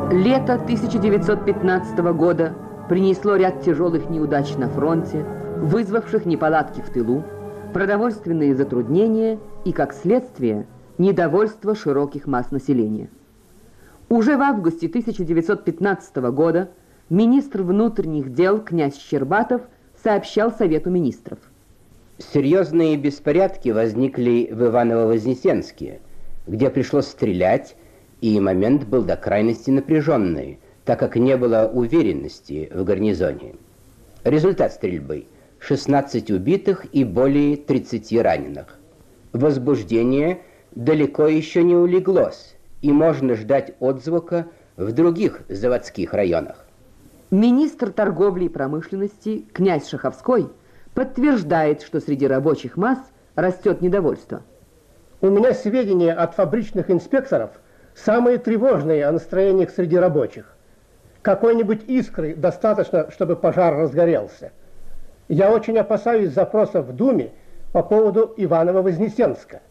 Лето 1915 года принесло ряд тяжелых неудач на фронте, вызвавших неполадки в тылу, продовольственные затруднения и, как следствие, недовольство широких масс населения. Уже в августе 1915 года министр внутренних дел князь Щербатов сообщал Совету министров. Серьезные беспорядки возникли в Иваново-Вознесенске, где пришлось стрелять, и момент был до крайности напряженный, так как не было уверенности в гарнизоне. Результат стрельбы – 16 убитых и более 30 раненых. Возбуждение далеко еще не улеглось, и можно ждать отзвука в других заводских районах. Министр торговли и промышленности князь Шаховской подтверждает, что среди рабочих масс растет недовольство. У меня сведения от фабричных инспекторов самые тревожные о настроениях среди рабочих. Какой-нибудь искры достаточно, чтобы пожар разгорелся. Я очень опасаюсь запросов в Думе по поводу Иваново-Вознесенска.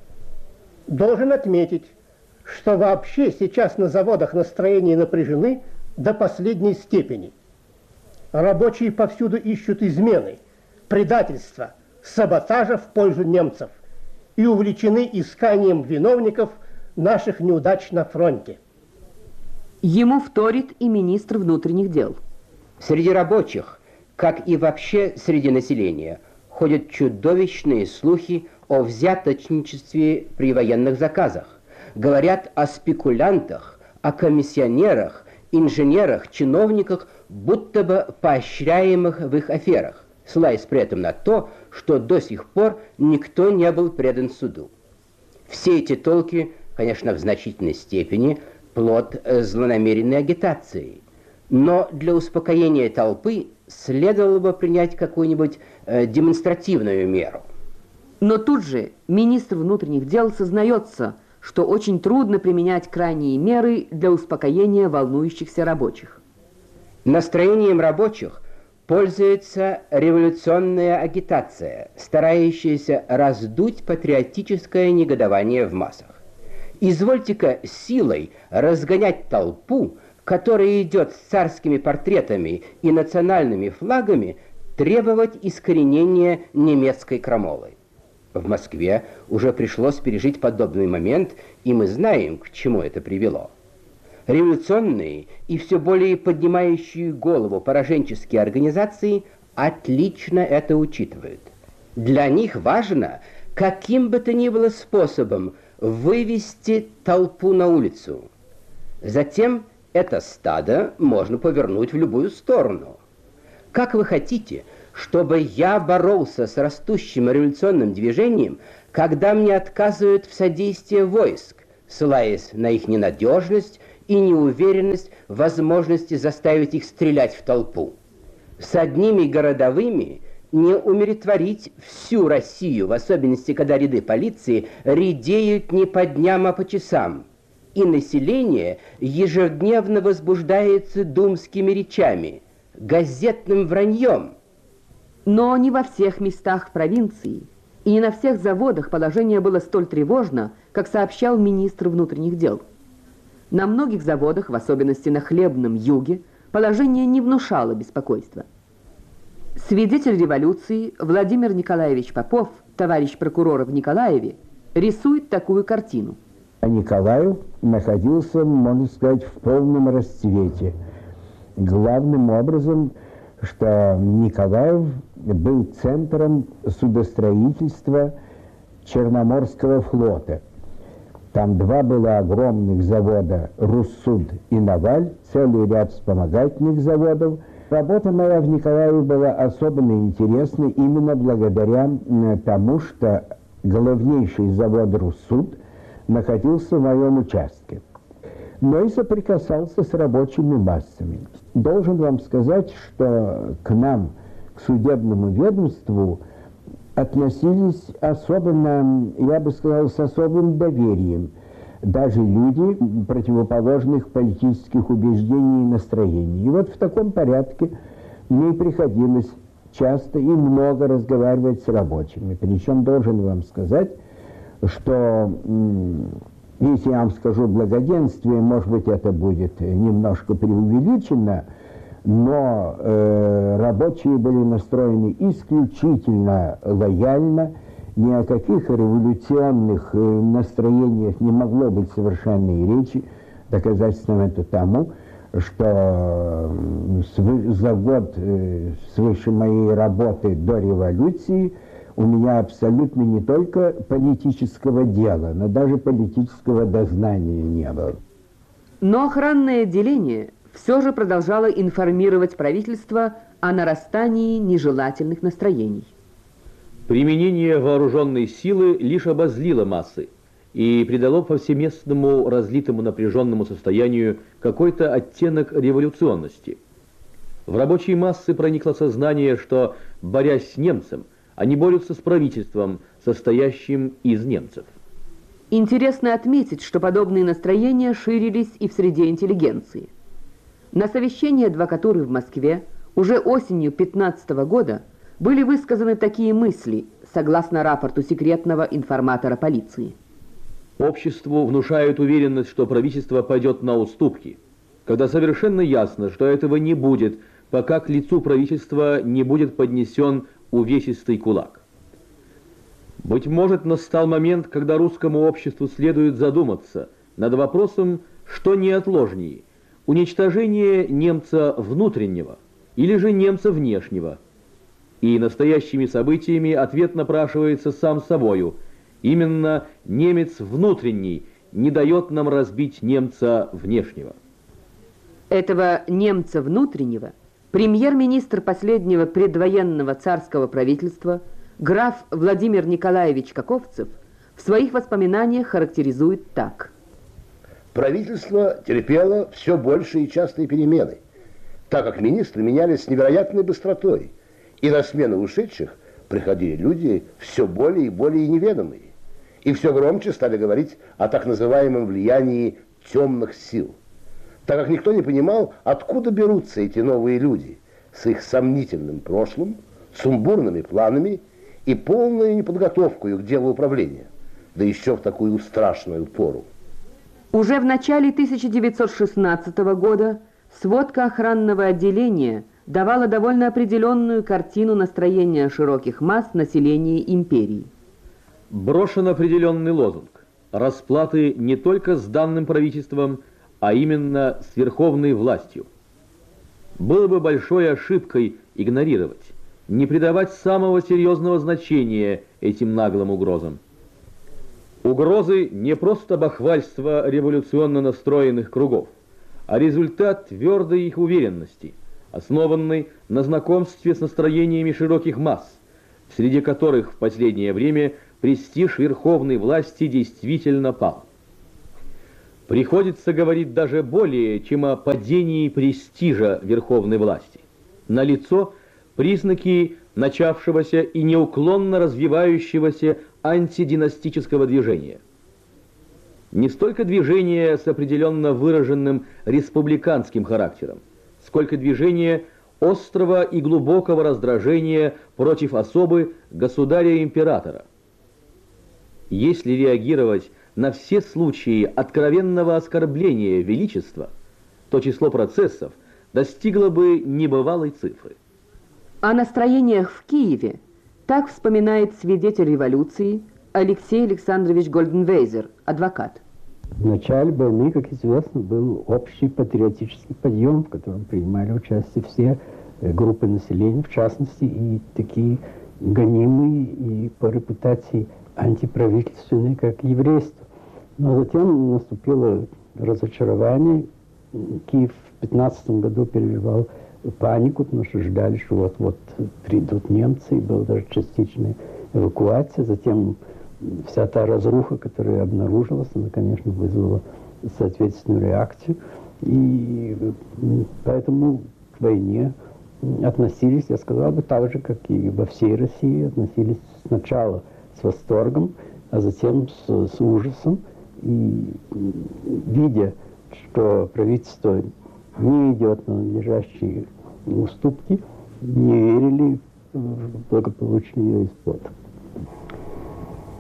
Должен отметить, что вообще сейчас на заводах настроения напряжены до последней степени. Рабочие повсюду ищут измены, предательства, саботажа в пользу немцев и увлечены исканием виновников наших неудач на фронте. Ему вторит и министр внутренних дел. Среди рабочих, как и вообще среди населения, ходят чудовищные слухи о взяточничестве при военных заказах. Говорят о спекулянтах, о комиссионерах, инженерах, чиновниках, будто бы поощряемых в их аферах, ссылаясь при этом на то, что до сих пор никто не был предан суду. Все эти толки, конечно, в значительной степени плод злонамеренной агитации, но для успокоения толпы следовало бы принять какую-нибудь демонстративную меру. Но тут же министр внутренних дел сознается, что очень трудно применять крайние меры для успокоения волнующихся рабочих. Настроением рабочих пользуется революционная агитация, старающаяся раздуть патриотическое негодование в массах. Извольте-ка силой разгонять толпу, которая идет с царскими портретами и национальными флагами, требовать искоренения немецкой крамолы. В Москве уже пришлось пережить подобный момент, и мы знаем, к чему это привело. Революционные и все более поднимающие голову пораженческие организации отлично это учитывают. Для них важно, каким бы то ни было способом, вывести толпу на улицу. Затем это стадо можно повернуть в любую сторону. Как вы хотите, чтобы я боролся с растущим революционным движением, когда мне отказывают в содействии войск, ссылаясь на их ненадежность и неуверенность в возможности заставить их стрелять в толпу? С одними городовыми не умиротворить всю Россию, в особенности, когда ряды полиции редеют не по дням, а по часам, и население ежедневно возбуждается думскими речами, газетным враньем. Но не во всех местах провинции и не на всех заводах положение было столь тревожно, как сообщал министр внутренних дел. На многих заводах, в особенности на хлебном юге, положение не внушало беспокойства. Свидетель революции Владимир Николаевич Попов, товарищ прокурора в Николаеве, рисует такую картину. Николаев находился, можно сказать, в полном расцвете. Главным образом, что Николаев был центром судостроительства Черноморского флота. Там два было огромных завода «Руссуд» и «Наваль», целый ряд вспомогательных заводов. Работа моя в Николаеве была особенно интересна именно благодаря тому, что главнейший завод «Руссуд» находился в моем участке, но и соприкасался с рабочими массами. Должен вам сказать, что к нам, к судебному ведомству, относились особенно, я бы сказал, с особым доверием. Даже люди противоположных политических убеждений и настроений. И вот в таком порядке мне приходилось часто и много разговаривать с рабочими. Причем должен вам сказать, что если я вам скажу благоденствие, может быть, это будет немножко преувеличено, но рабочие были настроены исключительно лояльно, ни о каких революционных настроениях не могло быть совершенно и речи. Доказательством это тому, что за год свыше моей работы до революции у меня абсолютно не только политического дела, но даже политического дознания не было. Но охранное отделение все же продолжало информировать правительство о нарастании нежелательных настроений. Применение вооруженной силы лишь обозлило массы и придало повсеместному разлитому напряженному состоянию какой-то оттенок революционности. В рабочие массы проникло сознание, что, борясь с немцем, они борются с правительством, состоящим из немцев. Интересно отметить, что подобные настроения ширились и в среде интеллигенции. На совещании адвокатуры в Москве уже осенью 15 года были высказаны такие мысли, согласно рапорту секретного информатора полиции. Обществу внушают уверенность, что правительство пойдет на уступки, когда совершенно ясно, что этого не будет, пока к лицу правительства не будет поднесен увесистый кулак. Быть может, настал момент, когда русскому обществу следует задуматься над вопросом, что неотложнее – уничтожение немца внутреннего или же немца внешнего. И настоящими событиями ответ напрашивается сам собою. Именно немец внутренний не дает нам разбить немца внешнего. Этого немца внутреннего премьер-министр последнего предвоенного царского правительства граф Владимир Николаевич Каковцев в своих воспоминаниях характеризует так. Правительство терпело все большие и частые перемены, так как министры менялись с невероятной быстротой, и на смену ушедших приходили люди все более и более неведомые, и все громче стали говорить о так называемом влиянии темных сил, так как никто не понимал, откуда берутся эти новые люди с их сомнительным прошлым, сумбурными планами и полной неподготовкой к делу управления, да еще в такую страшную пору. Уже в начале 1916 года сводка охранного отделения давала довольно определенную картину настроения широких масс населения империи. Брошен определенный лозунг расплаты не только с данным правительством, а именно с верховной властью. Было бы большой ошибкой игнорировать, не придавать самого серьезного значения этим наглым угрозам. Угрозы не просто бахвальство революционно настроенных кругов, а результат твердой их уверенности, основанной на знакомстве с настроениями широких масс, среди которых в последнее время престиж верховной власти действительно пал. Приходится говорить даже более, чем о падении престижа верховной власти. Налицо признаки начавшегося и неуклонно развивающегося антидинастического движения. Не столько движение с определенно выраженным республиканским характером, сколько движение острого и глубокого раздражения против особы государя-императора. Если реагировать на все случаи откровенного оскорбления величества, то число процессов достигло бы небывалой цифры. О настроениях в Киеве так вспоминает свидетель революции Алексей Александрович Гольденвейзер, адвокат. В начале войны, как известно, был общий патриотический подъем, в котором принимали участие все группы населения, в частности, и такие гонимые и по репутации антиправительственные, как еврейство. Но затем наступило разочарование. Киев в 15 году переживал панику, потому что ждали, что вот-вот придут немцы, и была даже частичная эвакуация. Затем вся та разруха, которая обнаружилась, она, конечно, вызвала соответственную реакцию. И поэтому к войне относились, я сказал бы, так же, как и во всей России, относились сначала с восторгом, а затем с ужасом. И видя, что правительство не идет на надлежащие уступки, не верили в благополучный ее исход.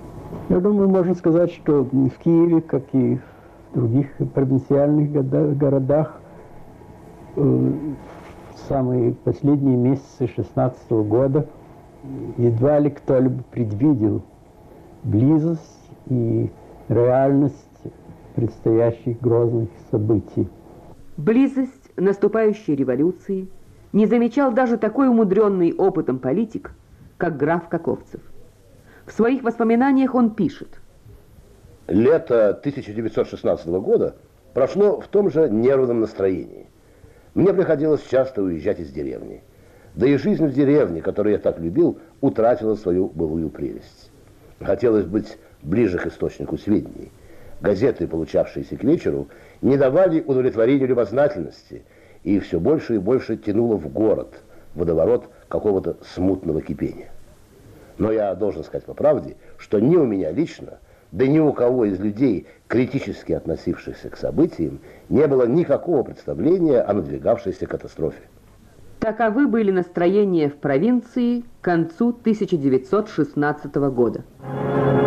Я думаю, можно сказать, что в Киеве, как и в других провинциальных городах, в самые последние месяцы 2016 года едва ли кто-либо предвидел близость и реальность предстоящих грозных событий. Близость наступающей революции не замечал даже такой умудренный опытом политик, как граф Каковцев. В своих воспоминаниях он пишет: «Лето 1916 года прошло в том же нервном настроении. Мне приходилось часто уезжать из деревни. Да и жизнь в деревне, которую я так любил, утратила свою былую прелесть. Хотелось быть ближе к источнику сведений. Газеты, получавшиеся к вечеру, не давали удовлетворения любознательности, и все больше и больше тянуло в город, в водоворот какого-то смутного кипения. Но я должен сказать по правде, что ни у меня лично, да ни у кого из людей, критически относившихся к событиям, не было никакого представления о надвигавшейся катастрофе». Таковы были настроения в провинции к концу 1916 года.